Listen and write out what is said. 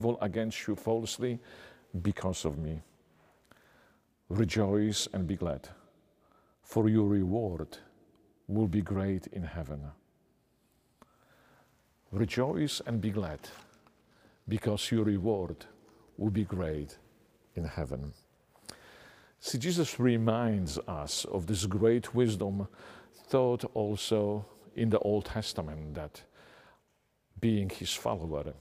against you falsely because of me. Rejoice and be glad, for your reward will be great in heaven. Rejoice and be glad, because your reward will be great in heaven. See, Jesus reminds us of this great wisdom taught also in the Old Testament, that being his follower,